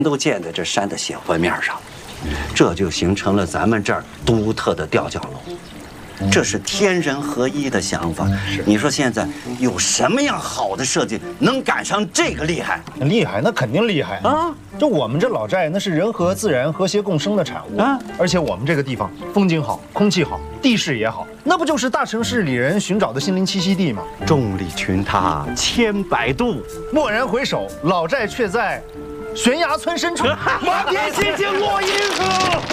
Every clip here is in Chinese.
都建在这山的斜坡面上，这就形成了咱们这儿独特的吊脚楼。这是天人合一的想法。你说现在有什么样好的设计能赶上这个厉害？ 厉害，那肯定厉害啊！就我们这老寨，那是人和自然和谐共生的产物啊！而且我们这个地方风景好，空气好，地势也好，那不就是大城市里人寻找的心灵栖息地吗？ 众里寻他千百度， 蓦然回首，老寨却在悬崖村深处。 满天星星落银河。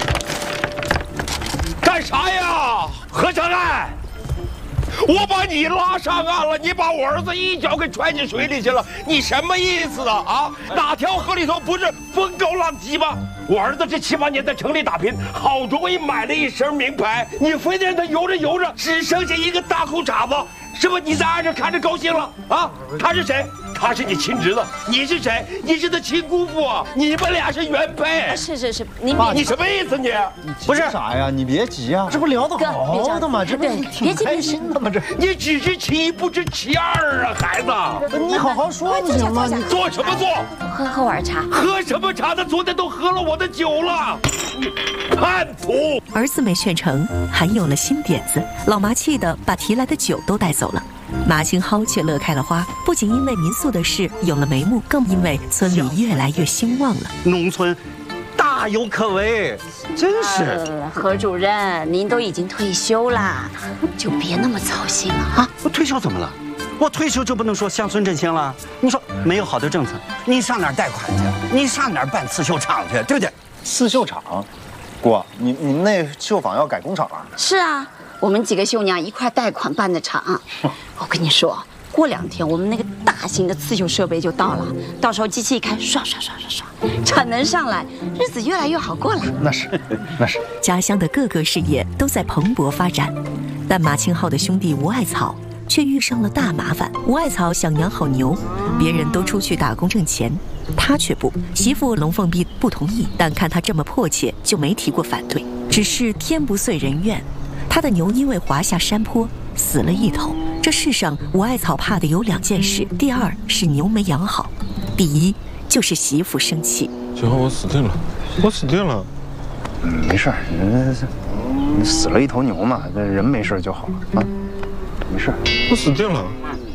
干啥呀，何长安？我把你拉上岸了，你把我儿子一脚给踹进水里去了，你什么意思啊？啊，哪条河里头不是风高浪急吗？我儿子这7、8年在城里打拼，好不容易买了一身名牌，你非得让他游着游着只剩下一个大裤衩子，是不？你在岸上看着高兴了啊？他是谁？他是你亲侄子，你是谁？你是他亲姑父，你们俩是原配。 是， 你什么意思你？ 不是啥呀？你别急啊，这不聊得好好的吗？这不挺开心的吗？这你只知其一不知其二啊，孩子！ 你好好说不行吗？你做什么做？ 喝碗茶。 喝什么茶？他昨天都喝了我的酒了，叛徒！ 儿子没劝成，还有了新点子，老麻气的把提来的酒都带走了。马青蒿却乐开了花，不仅因为民宿的事有了眉目，更因为村里越来越兴旺了。 农村大有可为，真是。 何主任，您都已经退休了，就别那么操心了啊！ 我退休怎么了？我退休就不能说乡村振兴了？你说没有好的政策，你上哪儿贷款去？你上哪儿办刺绣厂去？对不对？ 刺绣厂，姑，你们那绣坊要改工厂啊？ 是啊。我们几个绣娘一块贷款办的厂，我跟你说，过2天我们那个大型的刺绣设备就到了，到时候机器一开，刷，产能上来，日子越来越好过了。 那是。 家乡的各个事业都在蓬勃发展，但马青蒿的兄弟吴爱草却遇上了大麻烦。吴爱草想养好牛，别人都出去打工挣钱，他却不。媳妇龙凤碧不同意，但看他这么迫切，就没提过反对。只是天不遂人愿。他的牛因为滑下山坡死了一头。这世上吴爱草怕的有2件事，第二是牛没养好，第一就是媳妇生气。 最后我死定了。 没事，你死了一头牛嘛，这人没事就好了啊，没事。 我死定了。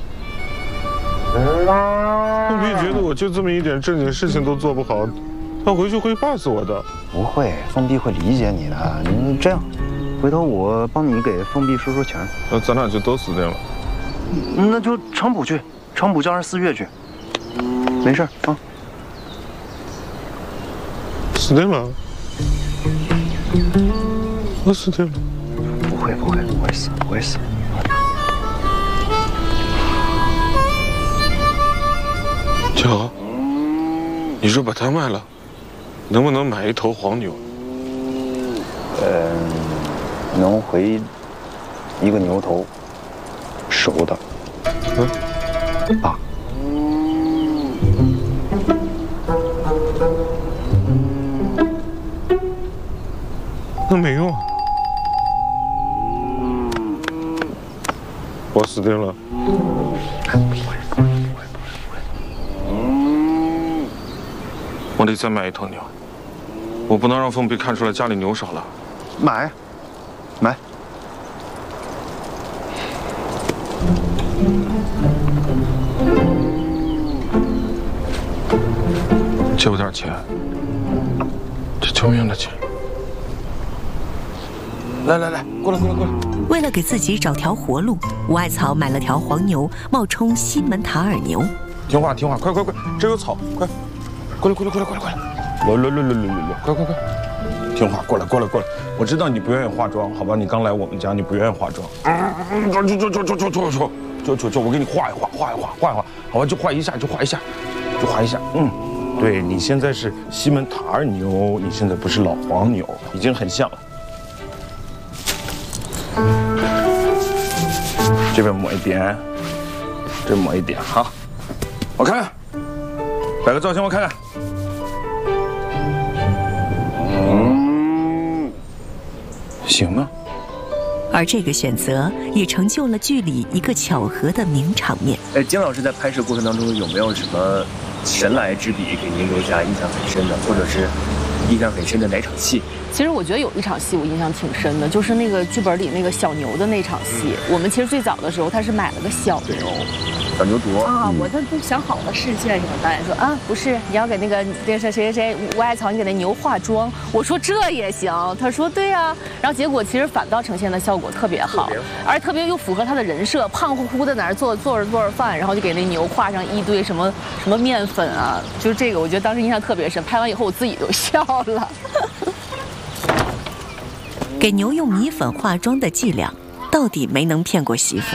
凤碧觉得我就这么一点正经事情都做不好，他回去会骂死我的。 不会，凤碧会理解你的。你这样。回头我帮你给凤碧说情， 那咱俩就都死定了。 那就长补去，长补叫人4月去，没事啊。 死定了，我死定了。 不会死，不会死。 乔，你说把它卖了，能不能买一头黄牛？ 能回一个牛头，熟的，8。 那没用啊，我死定了。我得再买一头牛，我不能让凤碧看出来家里牛少了。 买。 借我点钱，这救命的钱。来，过来。 为了给自己找条活路，吴爱草买了条黄牛，冒充西门塔尔牛。 听话，快，这有草，快，过来，来，快，听话，过来。我知道你不愿意化妆，好吧？你刚来我们家，你不愿意化妆。就我给你画一画，好吧？就画一下。对，你现在是西门塔尔牛，你现在不是老黄牛，已经很像了。这边抹一点，这抹一点哈。我看看，摆个造型我看看。行吗？ 而这个选择也成就了剧里一个巧合的名场面。 金老师在拍摄过程当中有没有什么神来之笔给您留下印象很深的，或者是印象很深的哪场戏？ 其实我觉得有一场戏我印象挺深的，就是那个剧本里那个小牛的那场戏。我们其实最早的时候他是买了个小牛， 小牛犊啊，我都想好了事件什么，导演说啊不是，你要给那个谁吴艾草，你给那牛化妆。我说这也行，他说对啊，然后结果其实反倒呈现的效果特别好，而特别又符合他的人设，胖乎乎的在那儿做着饭，然后就给那牛画上一堆什么面粉啊，就是这个我觉得当时印象特别深，拍完以后我自己都笑了。 给牛用米粉化妆的伎俩，到底没能骗过媳妇。